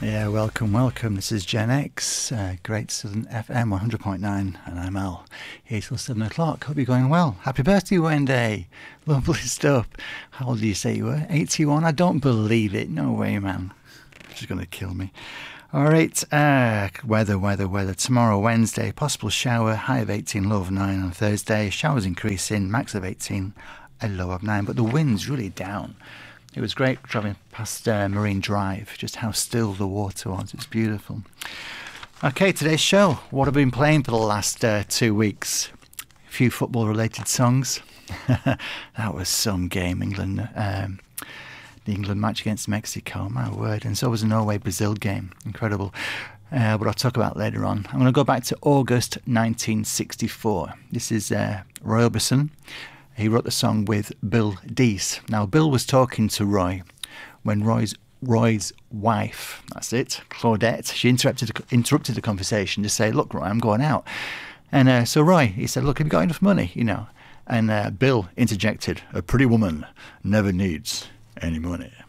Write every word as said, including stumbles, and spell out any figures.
Yeah, welcome, welcome. This is Gen X, uh, Great Southern F M one hundred point nine, and I'm Al, here till seven o'clock. Hope you're going well. Happy birthday, Wendy. Lovely stuff. How old do you say you were? eighty-one? I don't believe it. No way, man. She's going to kill me. All right, uh, weather, weather, weather. Tomorrow, Wednesday, possible shower, high of eighteen, low of nine. On Thursday, showers increasing, max of eighteen, a low of nine. But the wind's really down. It was great travelling past uh, Marine Drive, just how still the water was. It's beautiful. Okay, today's show. What have I been playing for the last uh, two weeks? A few football-related songs. That was some game, England. Um, the England match against Mexico, my word. And so was the Norway-Brazil game. Incredible. Uh, but I'll talk about later on. I'm going to go back to August nineteen sixty-four. This is uh, Roy Orbison. He wrote the song with Bill Dees. Now, Bill was talking to Roy when Roy's Roy's wife, that's it, Claudette, she interrupted interrupted the conversation to say, look, Roy, I'm going out. And uh, so Roy, he said, look, have you got enough money, you know? And uh, Bill interjected, a pretty woman never needs any money.